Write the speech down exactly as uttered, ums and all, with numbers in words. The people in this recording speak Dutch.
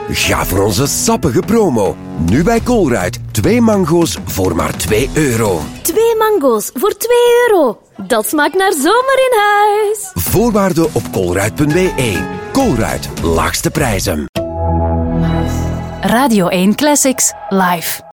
Ga voor onze sappige promo. Nu bij Colruyt. Twee mango's voor maar twee euro. Twee mango's voor twee euro. Dat smaakt naar zomer in huis. Voorwaarden op colruyt punt b e. Colruyt. Laagste prijzen. Radio één Classics live.